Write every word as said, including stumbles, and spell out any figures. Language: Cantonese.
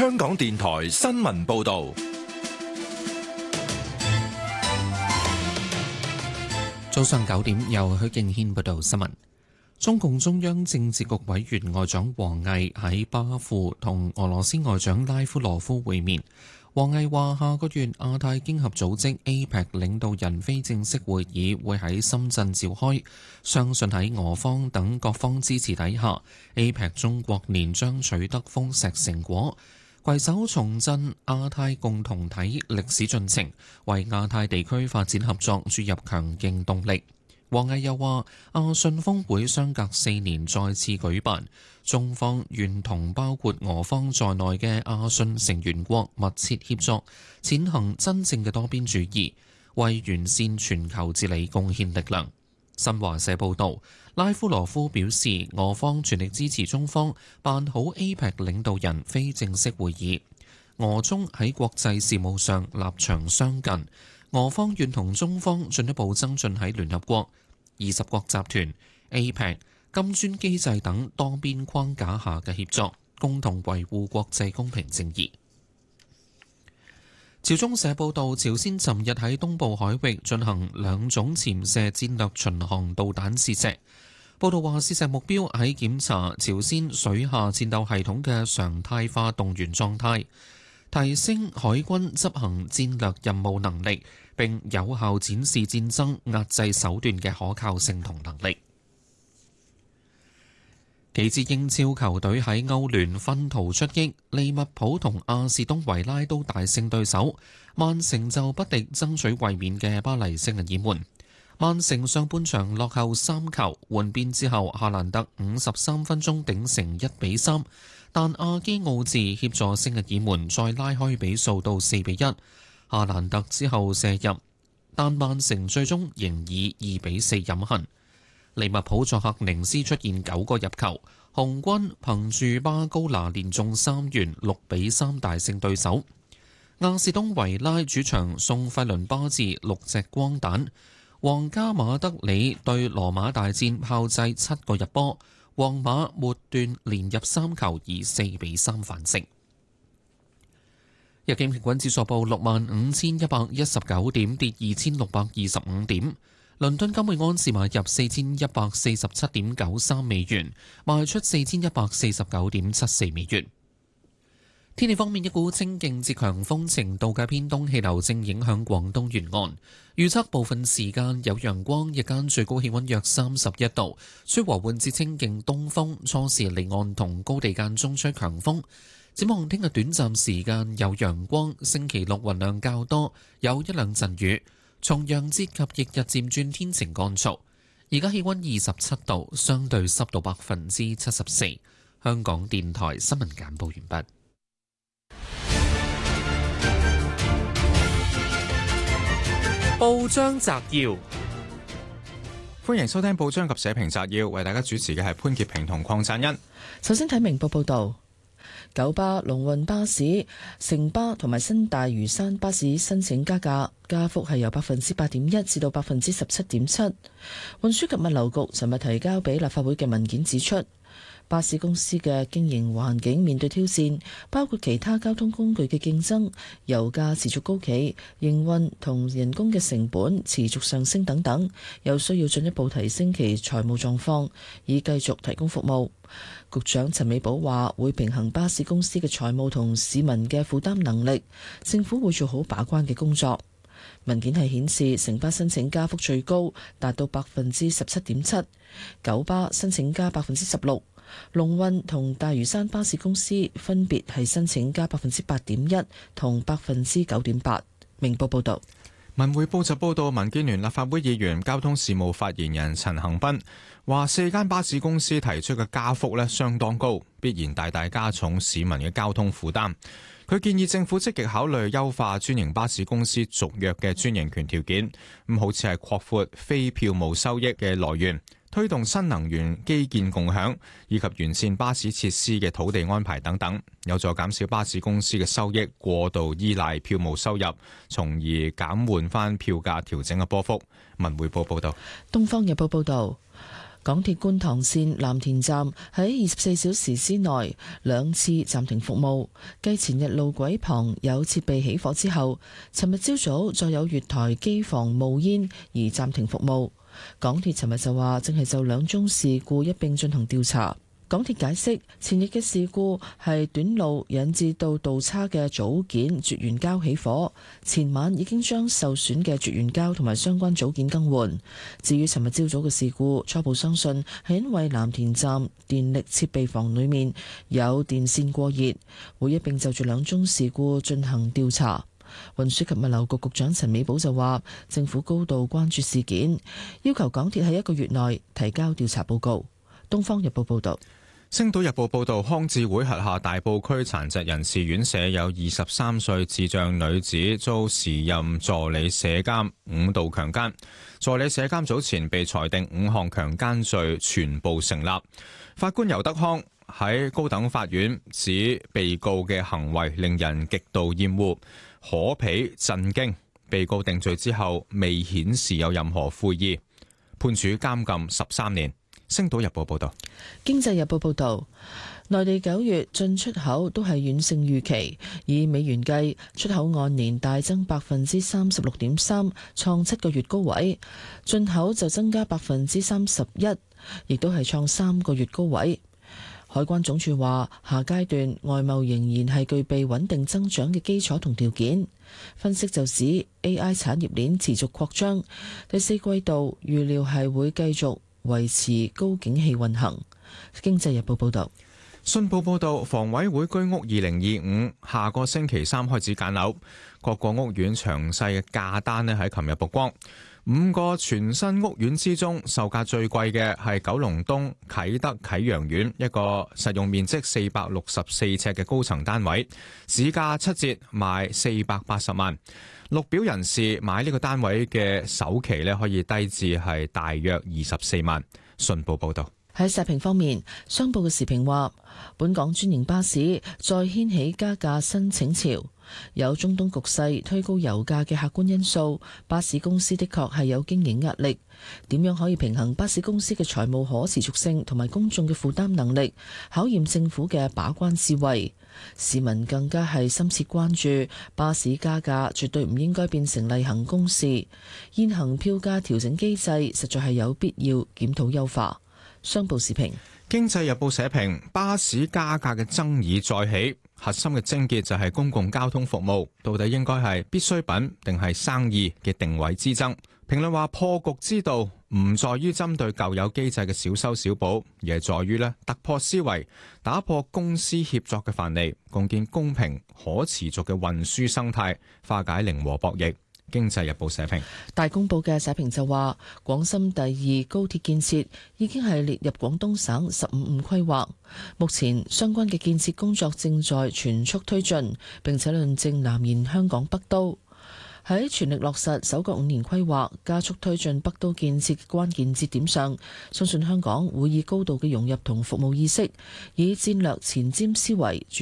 香港電台新聞報道。 早上九點，由許敬軒報道新聞。中共中央政治局委員外長王毅喺巴庫同俄羅斯外長拉夫羅夫會面。王毅話：下個月亞太經合組織 A P E C 領導人非正式會議會喺深圳召開，相信喺俄方等各方支持底下 ，A P E C 中國年將取得豐碩成果，攜手重振亞太共同體歷史進程，為亞太地區發展合作注入強勁動力。王毅又話：亞信峰會相隔四年再次舉辦，中方願同包括俄方在內嘅亞信成員國密切協作，踐行真正嘅多邊主義，為完善全球治理貢獻力量。新華社報導，拉夫羅夫表示，俄方全力支持中方辦好 A P E C 領導人非正式會議，俄中喺國際事務上立場相近，俄方願同中方進一步增進喺聯合國、二十國集團、A P E C、金磚機制等多邊框架下嘅協作，共同維護國際公平正義。朝中社報導，朝鮮尋日喺東部海域進行兩種潛射戰略巡航導彈試射。報導話，試射目標喺檢查朝鮮水下戰鬥系統嘅常態化動員狀態，提升海軍執行戰略任務能力，並有效展示戰爭壓制手段嘅可靠性同能力。幾支英超球隊喺歐聯分途出擊，利物浦同阿士東維拉都大勝對手，曼城就不敵爭取衛冕嘅巴黎聖日耳門。曼城上半場落後三球，換邊之後，夏蘭特五十三分鐘頂成一比三，但阿基奧治協助聖日耳門再拉開比數到四比一。夏蘭特之後射入，但曼城最終仍以二比四飲恨。利物浦作客寧斯出現九個入球，紅軍憑住巴高拿連中三元，六比三大勝對手。亞士東維拉主場送費倫巴治六隻光蛋，皇家馬德里對羅馬大戰炮製七個入波，皇馬末段連入三球，以四比三反勝。日經平均指數報六萬五千一百一十九點，跌二千六百二十五點。倫敦金每盎司買入四千一百四十七點九三美元，賣出四千一百四十九點七四美元。天氣方面，一股清勁至強風程度嘅偏東氣流正影響廣東沿岸，預測部分時間有陽光，日間最高氣溫約三十一度，吹和緩至清勁東風，初時離岸同高地間中吹強風。展望聽日短暫時間有陽光，星期六雲量較多，有一兩陣雨。重陽節及翌日漸轉天晴乾燥，而家氣溫二十七度，相對濕度百分之七十四。香港電台新聞簡報完畢。 報章摘要， 歡迎收聽報章及社評摘要，為大家主持嘅係潘潔平同鄺燦欣。 首先睇明報報道。九巴、龍運巴士、城巴同埋新大嶼山巴士申請加價，加幅係由百分之八點一至到百分之十七點七。運輸及物流局尋日提交俾立法會嘅文件指出，巴士公司嘅經營環境面對挑戰，包括其他交通工具嘅競爭、油價持續高企、營運同人工嘅成本持續上升等等，又需要進一步提升其財務狀況，以繼續提供服務。局長陳美寶話會平衡巴士公司嘅財務同市民嘅負擔能力，政府會做好把關嘅工作。文件係顯示，城巴申請加幅最高達到百分之十七點七，九巴申請加百分之十六，龍運同大嶼山巴士公司分別係申請加百分之八點一同百分之九點八。明報報道。 文匯報就報道，民建聯立法會議員交通事務發言人陳恒鑌話，四間巴士公司提出嘅加幅咧相當高，必然大大加重市民嘅交通負擔。佢建議政府積極考慮優化專營巴士公司續約嘅專營權條件，咁好似係擴闊非票務收益嘅來源，推動新能源基建共享，以及完善巴士設施嘅土地安排等等，有助減少巴士公司嘅收益過度依賴票務收入，從而減緩翻票價調整嘅波幅。文匯報報道。 東方日報報道。 港鐵觀塘線藍田站喺二十四小時之內兩次暫停服務，繼前日路軌旁有設備起火之後，尋日朝早再有月台機房冒煙而暫停服務。港鐵尋日就話正係就兩宗事故一並進行調查。港鐵解釋，前日嘅事故係短路引致到導叉嘅組件絕緣膠起火，前晚已經將受損嘅絕緣膠同埋相關組件更換。至於尋日朝早嘅事故，初步相信係因為藍田站電力設備房裏面有電線過熱，會一並就住兩宗事故進行調查。運輸及物流局局長陳美寶就話，政府高度關注事件，要求港鐵喺一個月內提交調查報告。東方日報報道。 星島日報報道，康智會轄下大埔區殘疾人士院舍有二十三歲智障女子遭時任助理舍監五度強姦，助理舍監早前被裁定五項強姦罪全部成立。法官尤德康喺高等法院指被告嘅行為令人極度厭惡、可鄙、震驚。被告定罪之後未顯示有任何悔意，判處監禁十三年。星島日報報道。 經濟日報報道，內地九月進出口都係遠勝預期，以美元計，出口按年大增百分之三十六點三，創七個月高位；進口就增加百分之三十一，亦都係創三個月高位。海關總署話，下階段外貿仍然係具備穩定增長嘅基礎同條件。分析就指 A I 產業鏈持續擴張，第四季度預料係會繼續維持高景氣運行。經濟日報報道。 信報報道，房委會居屋二零二五下個星期三開始揀樓，各個屋苑詳細嘅價單咧喺琴日曝光。五個全新屋苑之中，售價最貴嘅係九龍東啟德啟陽苑，一個實用面積四百六十四尺嘅高層單位，市價七折賣四百八十萬。綠表人士買呢個單位嘅首期咧可以低至係大約二十四萬。信報報道。 喺社評方面，商報嘅時評話，本港專營巴士再掀起加價申請潮，有中東局勢推高油價嘅客觀因素，巴士公司的確係有經營壓力。點樣可以平衡巴士公司嘅財務可持續性同埋公眾嘅負擔能力，考驗政府嘅把關智慧。市民更加係深切關注巴士加價絕對唔應該變成例行公事，現行票價調整機制實在係有必要檢討優化。商報時評。 經濟日報社評，巴士加價嘅爭議再起，核心嘅症結就係公共交通服務到底應該係必需品定係生意嘅定位之爭。評論話，破局之道唔在於針對舊有機制嘅小修小補，而係在於咧突破思維，打破公私協作嘅藩籬，共建公平可持續嘅運輸生態，化解零和博弈。經濟日報社評。 大公報嘅社評就話，廣深第二高鐵建設已經係列入廣東省十五五規劃，目前相關嘅建設工作正在全速推進，並且論證南延香港北都。喺全力落實首個五年規劃，加速推進北都建設嘅關鍵節點上，相信香港會以高度嘅融入同服務意識，以戰略前瞻思維